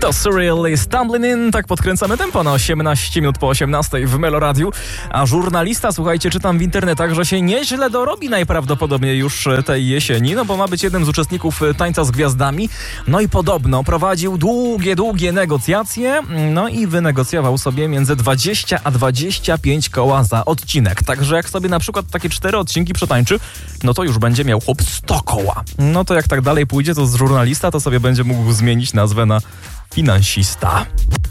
To Surreal Stumbling In, tak podkręcamy tempo na 18 minut po 18 w Meloradiu. A żurnalista, słuchajcie, czytam w internetach, że się nieźle dorobi najprawdopodobniej już tej jesieni, no bo ma być jednym z uczestników Tańca z Gwiazdami. No i podobno prowadził długie negocjacje, no i wynegocjował sobie między 20 a 25 koła za odcinek. Także jak sobie na przykład takie 4 odcinki przetańczy, no to już będzie miał chłop 100 koła. No to jak tak dalej pójdzie, to z żurnalista to sobie będzie mógł zmienić nazwę na finansista.